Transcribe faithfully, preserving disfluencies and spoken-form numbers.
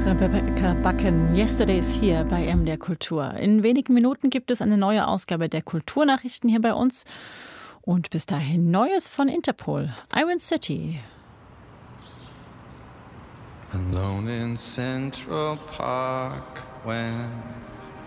Rebecca Bakken, Yesterday is here bei M D R Kultur. In wenigen Minuten gibt es eine neue Ausgabe der Kulturnachrichten hier bei uns. Und bis dahin Neues von Interpol, Iron City. Alone in Central Park when